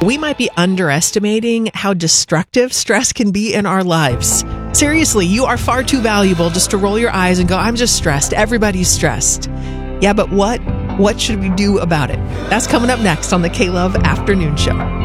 We might be underestimating how destructive stress can be in our lives. Seriously, you are far too valuable just to roll your eyes and go, I'm just stressed. Everybody's stressed. Yeah, but what should we do about it? That's coming up next on the K-Love Afternoon Show.